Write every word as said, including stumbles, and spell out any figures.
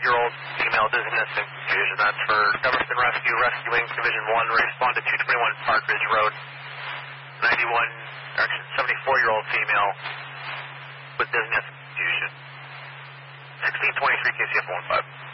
year-old female dizziness and confusion. That's for Jefferson Rescue, Rescue Wing Division one. Respond to two twenty-one Park Ridge Road. ninety-one, actually seventy-four-year-old female with dizziness and confusion. sixteen twenty-three K C F one five.